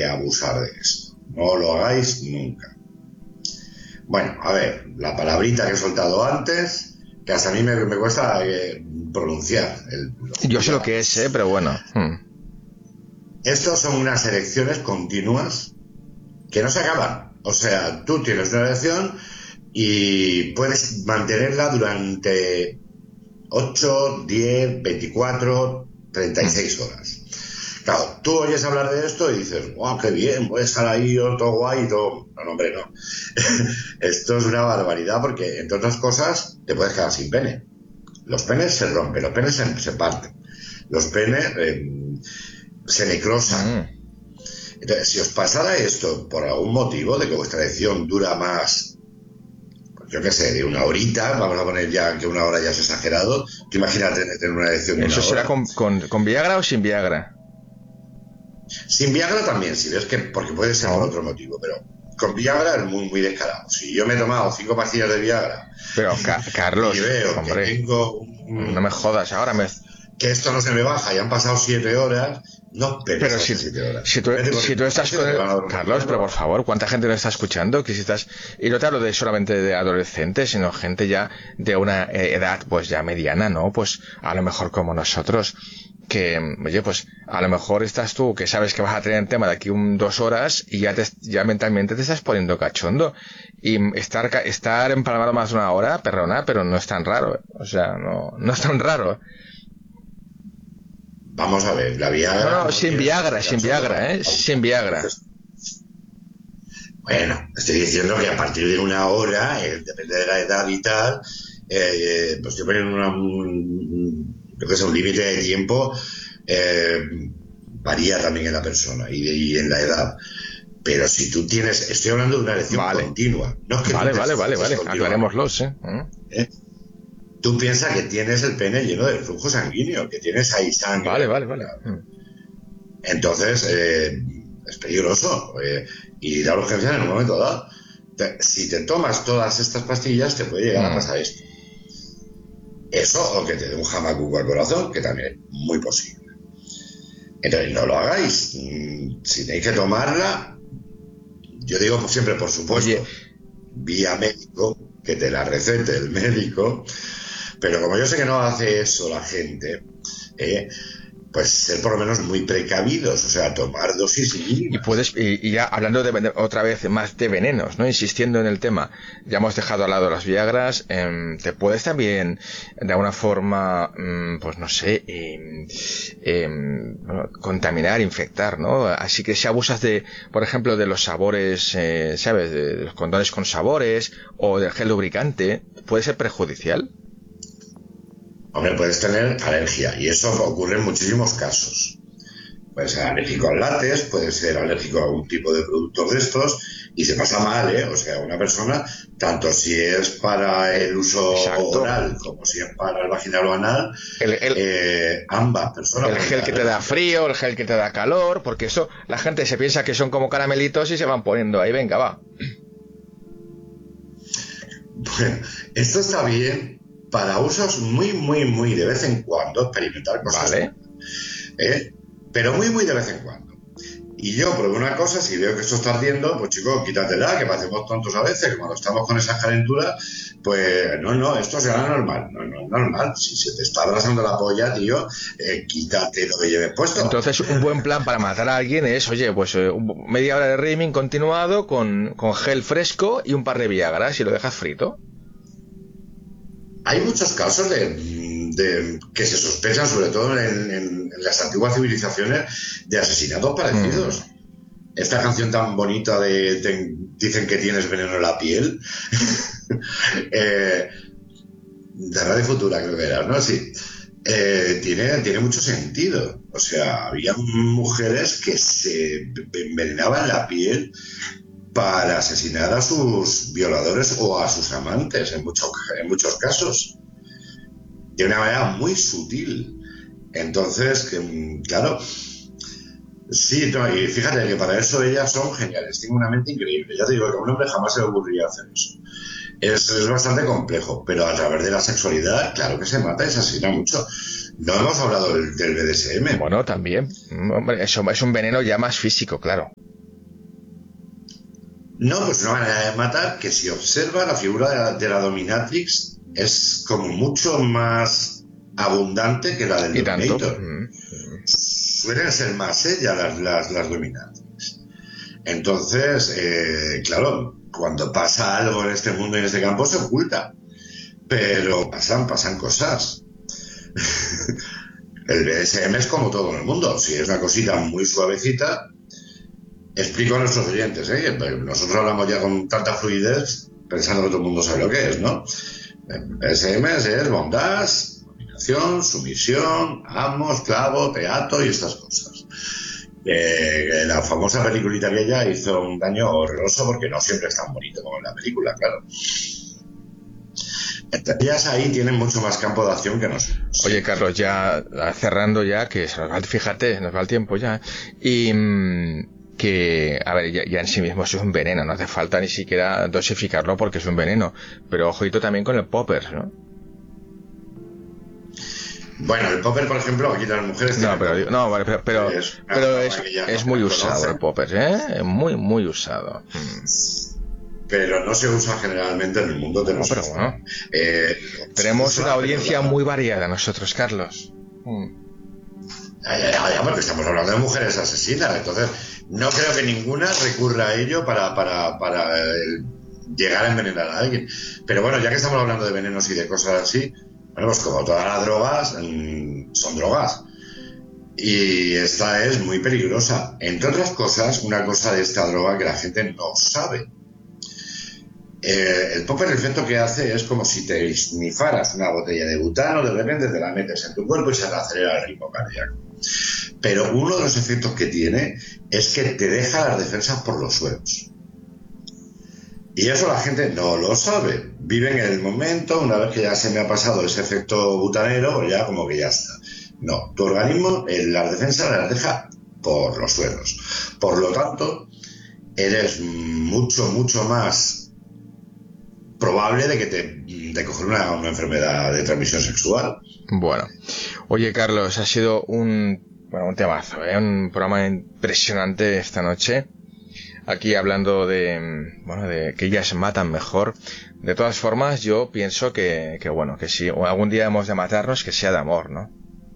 que abusar de esto. No lo hagáis nunca. Bueno, a ver, la palabrita que he soltado antes, que hasta a mí me cuesta pronunciar. Yo sé lo que es, pero bueno. Estos son unas erecciones continuas que no se acaban. O sea, tú tienes una erección y puedes mantenerla durante 8, 10, 24, 36 horas. Claro, tú oyes hablar de esto y dices, wow, qué bien, voy a estar ahí todo guay y todo. No, hombre, no. Esto es una barbaridad porque, entre otras cosas, te puedes quedar sin pene. Los penes se rompen, los penes se parten, los penes se necrosan. Entonces, si os pasara esto por algún motivo de que vuestra erección dura más, pues yo qué sé, de una horita, vamos a poner ya que una hora ya es exagerado, tú imagínate tener una erección de una hora. ¿Eso será con Viagra o sin Viagra? Sin Viagra también, si ves que, porque puede ser por otro motivo, pero con Viagra es muy, muy descarado. Si yo me he tomado 5 pastillas de Viagra, pero Carlos, y veo hombre, que tengo no me jodas, que esto no se me baja y han pasado 7 horas, no esperes pero 7 horas. Si tú estás con Carlos, pero por favor, ¿cuánta gente nos está escuchando? Que si estás, y no te hablo de solamente de adolescentes, sino gente ya de una edad pues ya mediana, ¿no? Pues a lo mejor como nosotros, que, oye, pues a lo mejor estás tú que sabes que vas a tener el tema de aquí 2 horas y ya mentalmente te estás poniendo cachondo, y estar empalmado más de una hora, perdona, pero no es tan raro, o sea, no es tan raro. Vamos a ver, la Viagra... No, sin Viagra, sin Viagra. Bueno, estoy diciendo que a partir de una hora, depende de la edad y tal, pues estoy poniendo un límite de tiempo, varía también en la persona y en la edad. Pero si tú tienes... Estoy hablando de una erección continua. No es que vale. Aclarémoslo, ¿eh? Tú piensas que tienes el pene lleno de flujo sanguíneo, que tienes ahí sangre. Vale. Entonces, es peligroso. Y da urgencia en un momento dado. Si te tomas todas estas pastillas, te puede llegar a pasar esto. Eso, o que te dé un jamacuco al corazón, que también es muy posible. Entonces, no lo hagáis. Si tenéis que tomarla, yo digo siempre, por supuesto, vía médico, que te la recete el médico. Pero como yo sé que no hace eso la gente, pues ser por lo menos muy precavidos, o sea, tomar dosis mínimas. Y ya hablando otra vez más de venenos, ¿no? Insistiendo en el tema, ya hemos dejado al lado las Viagras, te puedes también, de alguna forma, pues no sé, contaminar, infectar, ¿no? Así que si abusas por ejemplo, de los sabores, ¿sabes? De los condones con sabores, o del gel lubricante, ¿puede ser perjudicial? Hombre, puedes tener alergia, y eso ocurre en muchísimos casos. Puedes ser alérgico al látex, puedes ser alérgico a un tipo de productos de estos, y se pasa mal, O sea, una persona, tanto si es para el uso oral como si es para el vaginal o anal, ambas personas. El gel que te da frío, el gel que te da calor, porque eso, la gente se piensa que son como caramelitos y se van poniendo ahí, venga, va. Bueno, esto está bien para usos muy, muy, muy de vez en cuando, experimentar cosas. Vale. Pero muy, muy de vez en cuando. Y yo pruebo una cosa, si veo que esto está ardiendo, pues chico, quítatela, que parecemos tontos a veces, que cuando estamos con esas calenturas, pues no, esto será normal. No es normal. Si se te está abrasando la polla, tío, quítate lo que lleves puesto. Entonces, un buen plan para matar a alguien es, oye, pues media hora de rimming continuado con gel fresco y un par de Viagras y lo dejas frito. Hay muchos casos de que se sospechan, sobre todo en las antiguas civilizaciones, de asesinatos parecidos. Esta canción tan bonita dicen que tienes veneno en la piel, de Radio Futura creo que era, ¿no? Sí. Tiene mucho sentido. O sea, había mujeres que se envenenaban la piel para asesinar a sus violadores o a sus amantes, en muchos casos, de una manera muy sutil. Entonces, claro, sí, no, y fíjate que para eso ellas son geniales, tienen una mente increíble. Ya te digo que a un hombre jamás se le ocurriría hacer eso. Es bastante complejo, pero a través de la sexualidad, claro que se mata y se asesina mucho. No hemos hablado del BDSM. Bueno, también. Hombre, eso es un veneno ya más físico, claro. No, pues una manera de matar que si observa la figura de la dominatrix es como mucho más abundante que la del Dominator. Suelen ser más ellas las dominatrix. Entonces, claro, cuando pasa algo en este mundo y en este campo se oculta. Pero pasan cosas. El BDSM es como todo en el mundo. Si es una cosita muy suavecita, explico a nuestros oyentes, nosotros hablamos ya con tanta fluidez pensando que todo el mundo sabe lo que es, ¿no? BDSM es bondage, dominación, sumisión, amo, esclavo, teatro y estas cosas. La famosa peliculita aquella hizo un daño horroroso porque no siempre es tan bonito como en la película, claro. Ellas ahí tienen mucho más campo de acción que nosotros. Oye, Carlos, ya cerrando ya, que se nos va, fíjate, nos va el tiempo ya, y que, a ver, ya en sí mismo es un veneno, no hace falta ni siquiera dosificarlo porque es un veneno, pero ojito también con el popper, ¿no? Bueno, el popper, por ejemplo, aquí las mujeres... Pero es muy usado el popper, ¿eh? Muy, muy usado. Pero no se usa generalmente en el mundo de nosotros. Pero bueno, tenemos una audiencia muy variada nosotros, Carlos. Ya, porque estamos hablando de mujeres asesinas, entonces no creo que ninguna recurra a ello para llegar a envenenar a alguien. Pero bueno, ya que estamos hablando de venenos y de cosas así, bueno, pues como todas las drogas, son drogas. Y esta es muy peligrosa. Entre otras cosas, una cosa de esta droga que la gente no sabe. El popper, el efecto que hace es como si te esnifaras una botella de butano, de repente te la metes en tu cuerpo y se te acelera el ritmo cardíaco. Pero uno de los efectos que tiene es que te deja las defensas por los suelos. Y eso la gente no lo sabe. Viven en el momento, una vez que ya se me ha pasado ese efecto butanero, pues ya como que ya está. No, tu organismo las defensas las deja por los suelos. Por lo tanto, eres mucho, mucho más probable de coger una enfermedad de transmisión sexual. Bueno, oye, Carlos, ha sido un temazo, un programa impresionante esta noche, aquí hablando de que ellas matan mejor. De todas formas, yo pienso que si algún día hemos de matarnos, que sea de amor, ¿no?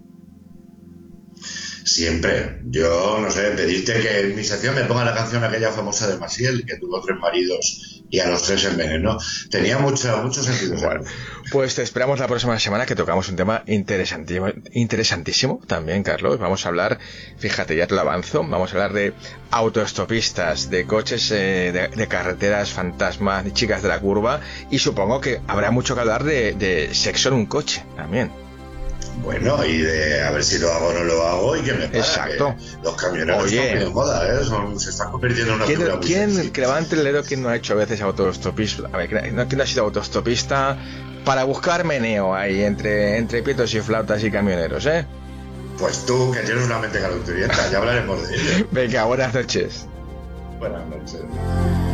Siempre. Yo, no sé, pedirte que en mi sección me ponga la canción aquella famosa de Maciel, que tuvo 3 maridos y a los 3 envenenó. Tenía mucho sentido. Bueno, pues te esperamos la próxima semana, que tocamos un tema interesantísimo también, Carlos. Vamos a hablar, fíjate, ya te lo avanzo, vamos a hablar de autoestopistas, de coches, de carreteras fantasmas, de chicas de la curva, y supongo que habrá mucho que hablar de sexo en un coche también. Bueno, y de a ver si lo hago o no lo hago y que me pague. Exacto. Los camioneros están de moda, se están convirtiendo en una figura muy ¿Quién que levante el dedo quien no ha hecho a veces autoestopista? A ver, ¿quién no ha sido autoestopista para buscar meneo ahí entre pitos y flautas y camioneros, eh? Pues tú, que tienes una mente calenturienta, ya hablaremos de ello. Venga, buenas noches. Buenas noches.